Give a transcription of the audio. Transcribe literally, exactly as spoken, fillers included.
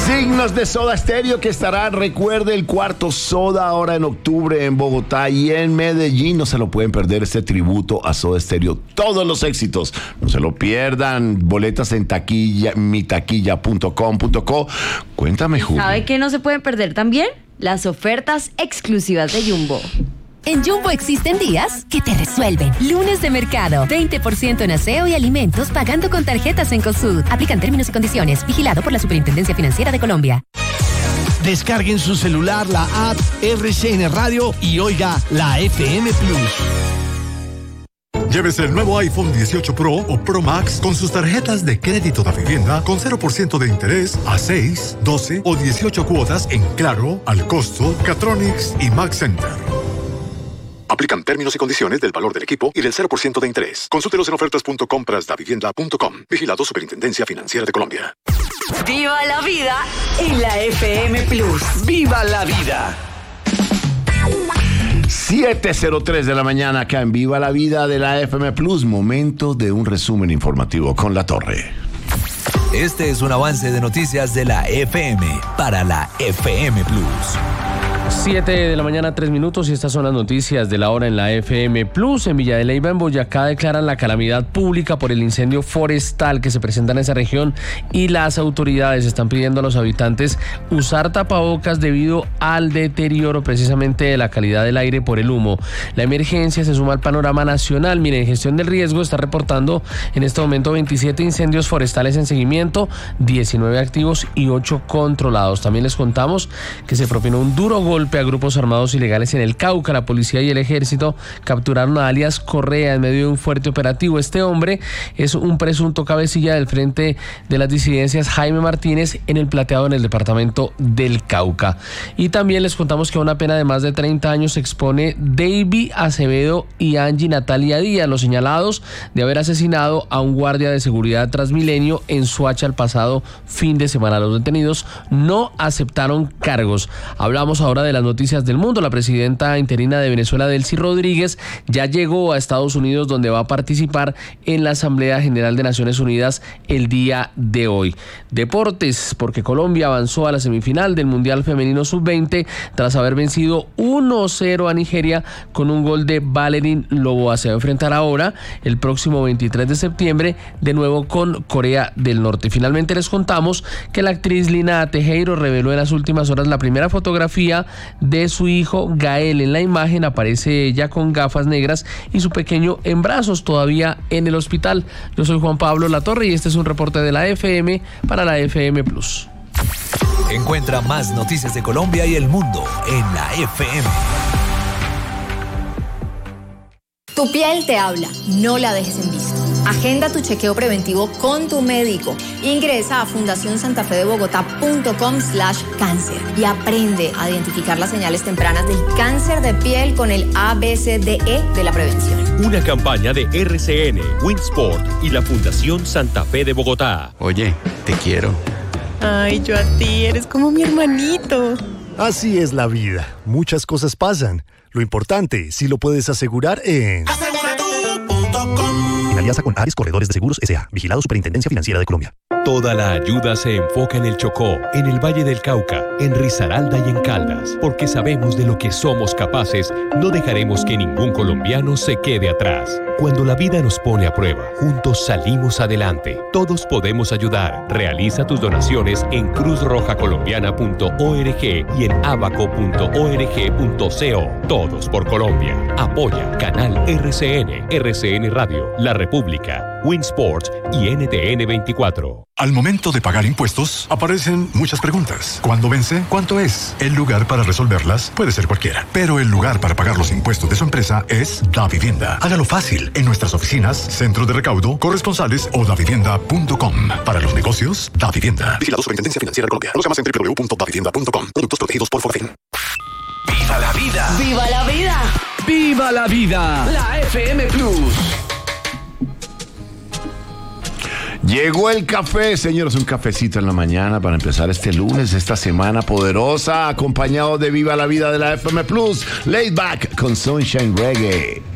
Signos de Soda Stereo, que estará, recuerde, el cuarto Soda ahora en octubre en Bogotá y en Medellín. No se lo pueden perder este tributo a Soda Stereo. Todos los éxitos, no se lo pierdan. Boletas en taquilla, mi taquilla punto com punto co. Cuéntame, Julio. ¿Sabe qué no se pueden perder también? Las ofertas exclusivas de Jumbo. En Jumbo existen días que te resuelven. Lunes de mercado, veinte por ciento en aseo y alimentos pagando con tarjetas en Cosud. Aplican términos y condiciones. Vigilado por la Superintendencia Financiera de Colombia. Descargue en su celular la app R C N Radio y oiga la F M Plus. Llévese el nuevo iPhone dieciocho Pro o Pro Max con sus tarjetas de crédito de vivienda con cero por ciento de interés a seis, doce o dieciocho cuotas en Claro, Al Costo, Catronics y Max Center. Aplican términos y condiciones del valor del equipo y del cero por ciento de interés. Consúltelos en ofertas punto compras da vivienda punto com. Vigilado Superintendencia Financiera de Colombia. ¡Viva la vida en la F M Plus! ¡Viva la vida! siete cero tres de la mañana acá en Viva la Vida de la F M Plus. Momento de un resumen informativo con La Torre. Este es un avance de noticias de la F M para la F M Plus. siete de la mañana, tres minutos, y estas son las noticias de la hora en la F M Plus. En Villa de Leyva, en Boyacá, declaran la calamidad pública por el incendio forestal que se presenta en esa región y las autoridades están pidiendo a los habitantes usar tapabocas debido al deterioro precisamente de la calidad del aire por el humo. La emergencia se suma al panorama nacional. Miren, Gestión del Riesgo está reportando en este momento veintisiete incendios forestales en seguimiento, diecinueve activos y ocho controlados. También les contamos que se propinó un duro golpe a grupos armados ilegales en el Cauca. La policía y el ejército capturaron a alias Correa en medio de un fuerte operativo. Este hombre es un presunto cabecilla del Frente de las Disidencias Jaime Martínez en el Plateado, en el departamento del Cauca. Y también les contamos que a una pena de más de treinta años se expone Davy Acevedo y Angie Natalia Díaz, los señalados de haber asesinado a un guardia de seguridad Transmilenio en Soacha el pasado fin de semana. Los detenidos no aceptaron cargos. Hablamos ahora de de las noticias del mundo. La presidenta interina de Venezuela, Delcy Rodríguez, ya llegó a Estados Unidos, donde va a participar en la Asamblea General de Naciones Unidas el día de hoy. Deportes, porque Colombia avanzó a la semifinal del Mundial Femenino sub veinte tras haber vencido uno cero a Nigeria con un gol de Valerín Loboa. Se va a enfrentar ahora el próximo veintitrés de septiembre de nuevo con Corea del Norte. Finalmente les contamos que la actriz Lina Tejero reveló en las últimas horas la primera fotografía de su hijo Gael. En la imagen aparece ella con gafas negras y su pequeño en brazos, todavía en el hospital. Yo soy Juan Pablo Latorre y este es un reporte de la F M para la F M Plus. Encuentra más noticias de Colombia y el mundo en la F M. Tu piel te habla, no la dejes en visto. Agenda tu chequeo preventivo con tu médico. Ingresa a fundación santa fe de bogotá punto com slash cáncer y aprende a identificar las señales tempranas del cáncer de piel con el A B C D E de la prevención. Una campaña de R C N, Winsport y la Fundación Santa Fe de Bogotá. Oye, te quiero. Ay, yo a ti, eres como mi hermanito. Así es la vida. Muchas cosas pasan. Lo importante, si lo puedes asegurar en... En alianza con Ares Corredores de Seguros S A. Vigilado Superintendencia Financiera de Colombia. Toda la ayuda se enfoca en el Chocó, en el Valle del Cauca, en Risaralda y en Caldas. Porque sabemos de lo que somos capaces, no dejaremos que ningún colombiano se quede atrás. Cuando la vida nos pone a prueba, juntos salimos adelante. Todos podemos ayudar. Realiza tus donaciones en cruz roja colombiana punto org y en abaco punto org punto co. Todos por Colombia. Apoya Canal R C N, R C N Radio, La República, Winsport y N T N veinticuatro. Al momento de pagar impuestos, aparecen muchas preguntas. ¿Cuándo vence? ¿Cuánto es? El lugar para resolverlas puede ser cualquiera, pero el lugar para pagar los impuestos de su empresa es Davivienda. Hágalo fácil en nuestras oficinas, centros de recaudo, corresponsales o davivienda punto com. Para los negocios, Davivienda. Vigilado Superintendencia Financiera de Colombia. Conozca más en doble u doble u doble u punto davivienda punto com. Productos protegidos por Fogafín. ¡Viva la vida! ¡Viva la vida! ¡Viva la vida! La F M Plus. Llegó el café, señores, un cafecito en la mañana para empezar este lunes, esta semana poderosa, acompañado de Viva la Vida de la F M Plus, Laid Back con Sunshine Reggae.